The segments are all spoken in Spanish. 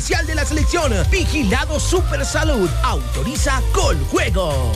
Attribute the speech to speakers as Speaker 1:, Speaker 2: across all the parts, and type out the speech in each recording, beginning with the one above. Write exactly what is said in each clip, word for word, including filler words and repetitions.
Speaker 1: de la selección. Vigilado Supersalud. Autoriza Coljuegos.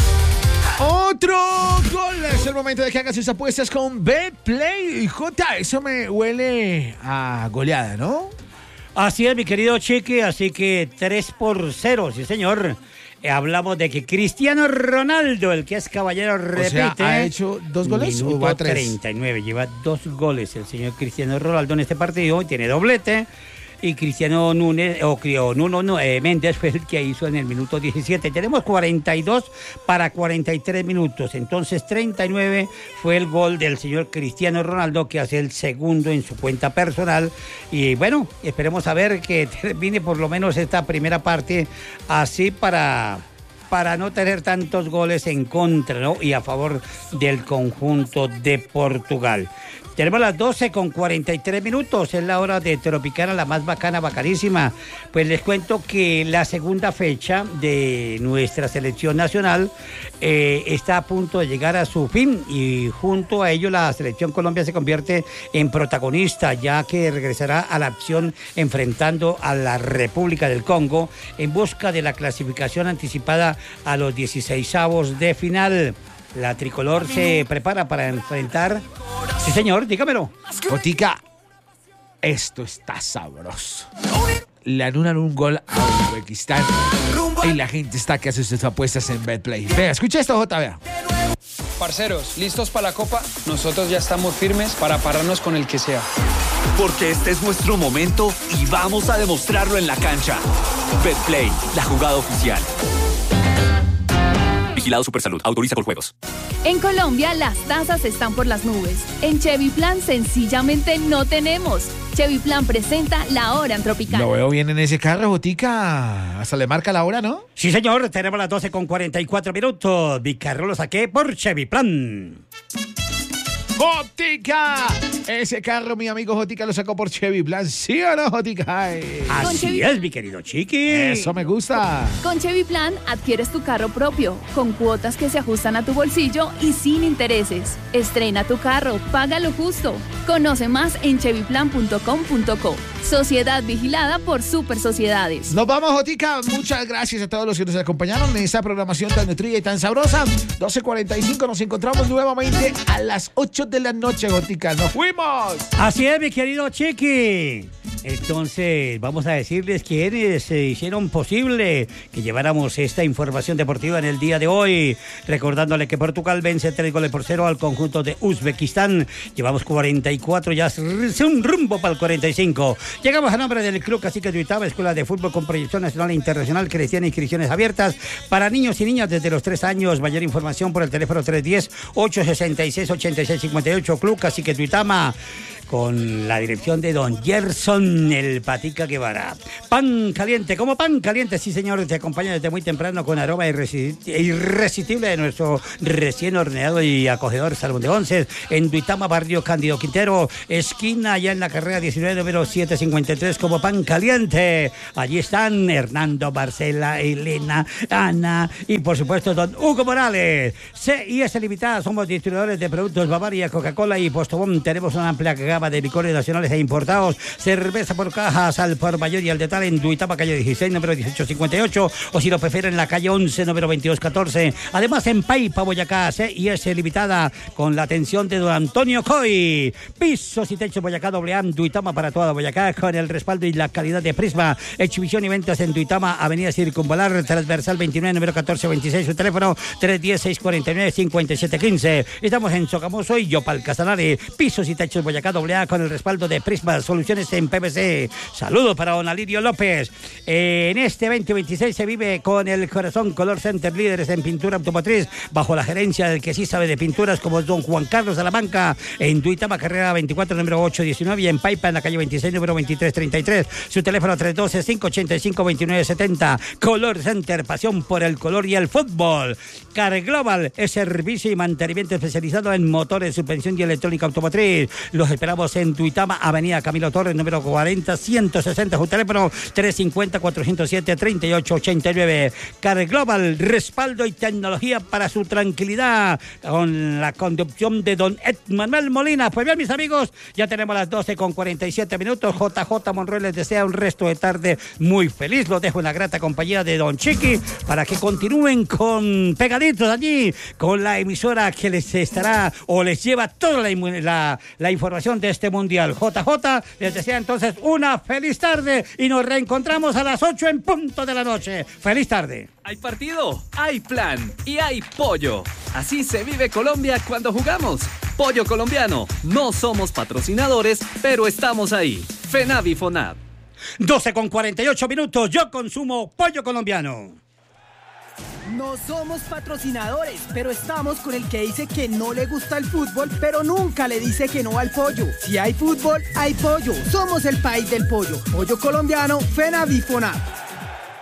Speaker 1: Otro gol. Es el momento de que hagas sus apuestas con Betplay. J, eso me huele a goleada, ¿no?
Speaker 2: Así es, mi querido Chiqui. Así que tres por cero, sí, señor. Eh, hablamos de que Cristiano Ronaldo, el que es caballero, repite.
Speaker 1: O sea, ¿ha hecho dos goles o va a tres?
Speaker 2: treinta y nueve. Lleva dos goles el señor Cristiano Ronaldo en este partido. Tiene doblete. Y Cristiano Núñez, o, o Nuno no, eh, Méndez fue el que hizo en el minuto diecisiete. Tenemos cuarenta y dos para cuarenta y tres minutos. Entonces, treinta y nueve fue el gol del señor Cristiano Ronaldo, que hace el segundo en su cuenta personal. Y bueno, esperemos a ver que termine por lo menos esta primera parte así para... para no tener tantos goles en contra, ¿no? Y a favor del conjunto de Portugal. Tenemos las doce con cuarenta y tres minutos, es la hora de Tropicana, la más bacana, bacanísima. Pues les cuento que la segunda fecha de nuestra selección nacional eh, está a punto de llegar a su fin y junto a ello la selección Colombia se convierte en protagonista, ya que regresará a la acción enfrentando a la República del Congo en busca de la clasificación anticipada a los dieciseisavos de final. La tricolor se prepara para enfrentar... Sí, señor, dígamelo.
Speaker 1: Botica, esto está sabroso. Le anulan un gol a Uzbekistán y la gente está que hace sus apuestas en Betplay. Vea, escucha esto, J, vea.
Speaker 3: Parceros, ¿listos para la Copa? Nosotros ya estamos firmes para pararnos con el que sea.
Speaker 4: Porque este es nuestro momento y vamos a demostrarlo en la cancha. Betplay, la jugada oficial. Vigilado Supersalud. Autoriza Coljuegos.
Speaker 5: En Colombia, las tasas están por las nubes. En Chevy Plan, sencillamente no tenemos. Chevy Plan presenta la hora en Tropicana.
Speaker 1: Lo veo bien en ese carro, Botica. Hasta le marca la hora, ¿no?
Speaker 2: Sí, señor. Tenemos las doce con cuarenta y cuatro minutos. Mi carro lo saqué por Chevy Plan.
Speaker 1: ¡Jotica! Ese carro, mi amigo Jotica, lo sacó por Chevy Plan. ¿Sí o no, Jotica? Ay.
Speaker 2: Así
Speaker 5: Chevy...
Speaker 2: es, mi querido Chiqui.
Speaker 1: Eso me gusta.
Speaker 5: Con Chevy Plan adquieres tu carro propio, con cuotas que se ajustan a tu bolsillo y sin intereses. Estrena tu carro, paga lo justo. Conoce más en chevy plan punto com punto co. Sociedad vigilada por Super Sociedades.
Speaker 1: Nos vamos, Jotica. Muchas gracias a todos los que nos acompañaron en esta programación tan nutrida y tan sabrosa. doce cuarenta y cinco, nos encontramos nuevamente a las ocho de la noche, Jotica. ¡Nos fuimos!
Speaker 2: Así es, mi querido Chiqui. Entonces, vamos a decirles quiénes se hicieron posible que lleváramos esta información deportiva en el día de hoy. Recordándole que Portugal vence tres goles por cero al conjunto de Uzbekistán. Llevamos cuarenta y cuatro, ya es un rumbo para el cuarenta y cinco. Llegamos a nombre del Club Cacique de Uitama, escuela de fútbol con proyección nacional e internacional, cristiana y inscripciones abiertas para niños y niñas desde los tres años. Mayor información por el teléfono tres uno cero, ocho seis seis, ocho seis cinco ocho. Club Cacique de Uitama, con la dirección de don Gerson el Patica Guevara. Pan caliente, como pan caliente, sí señor, te acompaña desde muy temprano con aroma irresistible de nuestro recién horneado y acogedor salmón de once en Duitama, barrio Cándido Quintero, esquina allá en la carrera diecinueve, número setecientos cincuenta y tres, como pan caliente. Allí están Hernando, Marcela, Elena, Ana y por supuesto don Hugo Morales. C I S Limitada, somos distribuidores de productos Bavaria, Coca-Cola y Postobón. Tenemos una amplia gama de licores nacionales e importados, cerveza por cajas al por mayor y al detalle en Duitama, calle dieciséis, número dieciocho cincuenta y ocho, o si lo prefieren en la calle once, número veintidós catorce. Además en Paipa, Boyacá, C I S Limitada, con la atención de don Antonio Coy. Pisos y techos Boyacá, doble A, Duitama para toda Boyacá, con el respaldo y la calidad de Prisma. Exhibición y ventas en Duitama, avenida Circunvalar, transversal veintinueve, número catorce veintiséis, su teléfono tres uno cero, seis cuatro nueve, cinco siete uno cinco. Estamos en Sogamoso y Yopal Casanare. Pisos y techos Boyacá, doble A, con el respaldo de Prisma Soluciones en P V C. Saludos para don Alirio López. Eh, en este veinte veintiséis se vive con el corazón. Color Center, líderes en pintura automotriz, bajo la gerencia del que sí sabe de pinturas, como don Juan Carlos Salamanca, en Duitama, carrera veinticuatro, número ocho diecinueve, y en Paipa, en la calle veintiséis, número veintitrés treinta y tres. Su teléfono tres uno dos, cinco ocho cinco, dos nueve siete cero. Color Center, pasión por el color y el fútbol. Car Global es servicio y mantenimiento especializado en motores, suspensión y electrónica automotriz. Los esperamos en Duitama, avenida Camilo Torres, número cuarenta, ciento sesenta, su teléfono tres cinco cero, cuatro cero siete, tres ocho ocho nueve. Car Global, respaldo y tecnología para su tranquilidad, con la conducción de don Ed Manuel Molina. Pues bien, mis amigos, ya tenemos las doce con cuarenta y siete minutos. J J Monroy les desea un resto de tarde muy feliz. Los dejo en la grata compañía de don Chiqui para que continúen con pegaditos allí con la emisora que les estará o les lleva toda la, la, la información de este mundial. J J les desea entonces una feliz tarde y nos reencontramos a las ocho en punto de la noche. Feliz tarde.
Speaker 4: Hay partido, hay plan y hay pollo. Así se vive Colombia cuando jugamos. Pollo colombiano. No somos patrocinadores, pero estamos ahí. FENAV y FONAV.
Speaker 2: doce con cuarenta y ocho minutos. Yo consumo pollo colombiano.
Speaker 6: No somos patrocinadores, pero estamos con el que dice que no le gusta el fútbol, pero nunca le dice que no al pollo. Si hay fútbol, hay pollo. Somos el país del pollo. Pollo colombiano, FENAV y FONAV.